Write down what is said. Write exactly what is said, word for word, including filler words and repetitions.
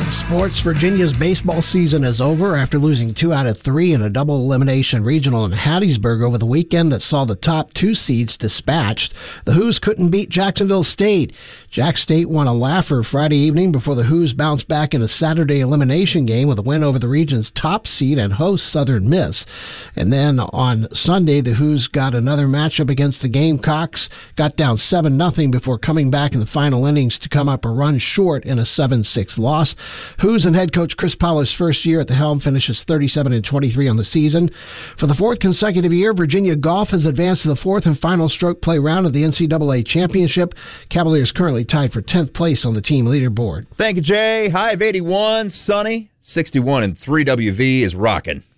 Sports, Virginia's baseball season is over after losing two out of three in a double elimination regional in Hattiesburg over the weekend that saw the top two seeds dispatched. The Hoos couldn't beat Jacksonville State. Jack State won a laugher Friday evening before the Hoos bounced back in a Saturday elimination game with a win over the region's top seed and host Southern Miss. And then on Sunday, the Hoos got another matchup against the Gamecocks, got down seven nothing before coming back in the final innings to come up a run short in a seven six loss. Hoos and head coach Chris Pollard's first year at the helm finishes thirty-seven and twenty-three on the season. For the fourth consecutive year, Virginia Golf has advanced to the fourth and final stroke play round of the N C double A Championship. Cavaliers currently tied for tenth place on the team leaderboard. Thank you, Jay. High of eighty-one, sunny, sixty-one, and three W V is rocking.